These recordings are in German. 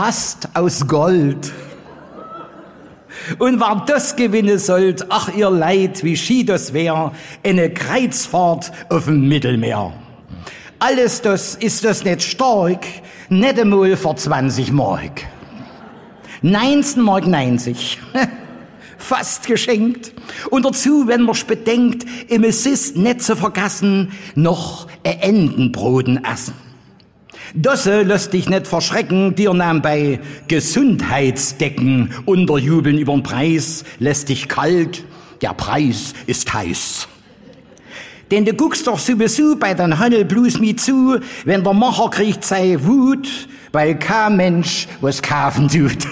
fast aus Gold. Und wer das gewinnen sollt, ach ihr Leid, wie schied das wär, eine Kreuzfahrt auf dem Mittelmeer. Alles das ist das nicht stark, nicht einmal für 20 Mark. 19,90 Mark. Fast geschenkt. Und dazu, wenn man's bedenkt, im Assist nicht zu vergessen, noch Entenbroten essen. Das lässt dich nicht verschrecken, dir nahm bei Gesundheitsdecken unterjubeln übern Preis, lässt dich kalt, der Preis ist heiß. Denn du guckst doch sowieso bei den Handel bloß mit zu, wenn der Macher kriegt sei Wut, weil kein Mensch was kaufen tut.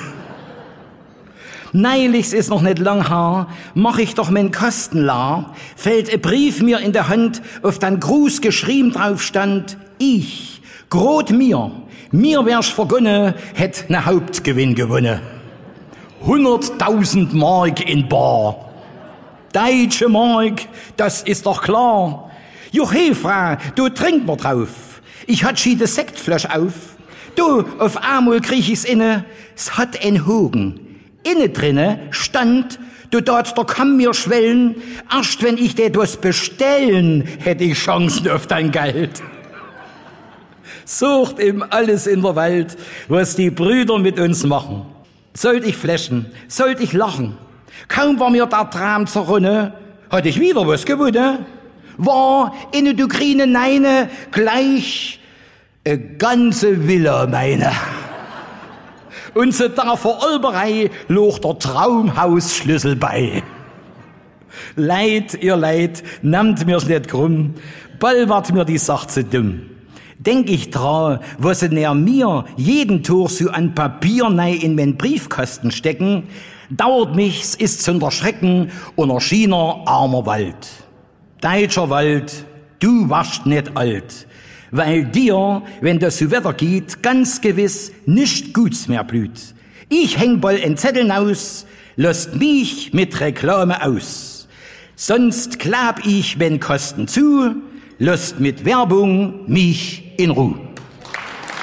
Neulich ist noch nicht lang her, mach ich doch mein Kostenlar, fällt ein Brief mir in der Hand, auf den Gruß geschrieben drauf stand, ich, grot mir wär's vergonnen, hätt ne Hauptgewinn gewonnen. 100.000 Mark in bar. Deutsche Mark, das ist doch klar. Jo, hey, Frau, du trink mal drauf. Ich hat schi de Sektflasch auf. Du, auf einmal krieg ich's inne, es hat ein Hogen. Inne drinne stand, du dort, da kann mir schwellen, erst wenn ich dir das bestellen, hätte ich Chancen auf dein Geld. Sucht ihm alles in der Welt, was die Brüder mit uns machen. Sollt ich flächen, sollt ich lachen, kaum war mir der Traum zerrunne, hatte ich wieder was gewonnen, war in der grüne Neine gleich ganze Villa meine. Und zu der Verolberei log der Traumhausschlüssel bei. Leid, ihr Leid, nehmt mir's nicht krumm, bald ward mir die Sache zu dumm. Denk ich dran, was sie näher mir jeden Tag so an Papier nei in mein Briefkasten stecken, dauert mich's, ist zu unterschrecken, unter China armer Wald. Deutscher Wald, du warst nicht alt. Weil dir, wenn das so weitergeht, ganz gewiss nicht Guts mehr blüht. Ich häng bald en Zetteln aus, lasst mich mit Reklame aus. Sonst klab ich, wenn Kosten zu, lasst mit Werbung mich in Ruhe.